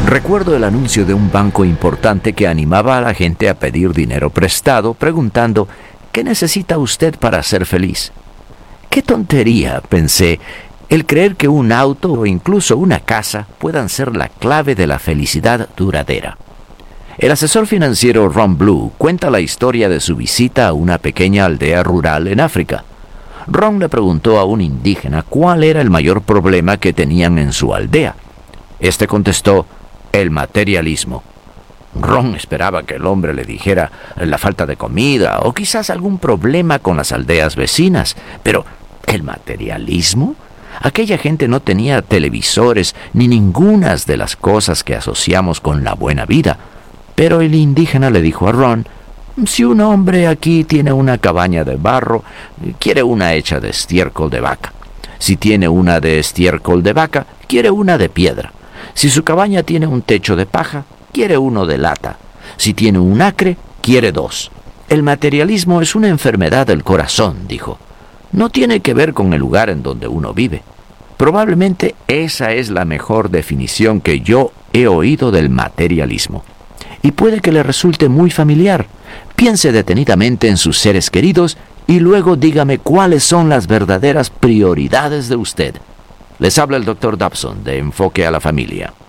Recuerdo el anuncio de un banco importante que animaba a la gente a pedir dinero prestado, preguntando: ¿qué necesita usted para ser feliz? ¡Qué tontería!, pensé, el creer que un auto o incluso una casa puedan ser la clave de la felicidad duradera. El asesor financiero Ron Blue cuenta la historia de su visita a una pequeña aldea rural en África. Ron le preguntó a un indígena cuál era el mayor problema que tenían en su aldea. Este contestó: el materialismo. Ron esperaba que el hombre le dijera la falta de comida o quizás algún problema con las aldeas vecinas, pero ¿el materialismo? Aquella gente no tenía televisores ni ninguna de las cosas que asociamos con la buena vida. Pero el indígena le dijo a Ron: si un hombre aquí tiene una cabaña de barro, quiere una hecha de estiércol de vaca. Si tiene una de estiércol de vaca, quiere una de piedra. Si su cabaña tiene un techo de paja, quiere uno de lata. Si tiene un acre, quiere dos. El materialismo es una enfermedad del corazón, dijo. No tiene que ver con el lugar en donde uno vive. Probablemente esa es la mejor definición que yo he oído del materialismo. Y puede que le resulte muy familiar. Piense detenidamente en sus seres queridos y luego dígame cuáles son las verdaderas prioridades de usted. Les habla el Dr. Dobson de Enfoque a la Familia.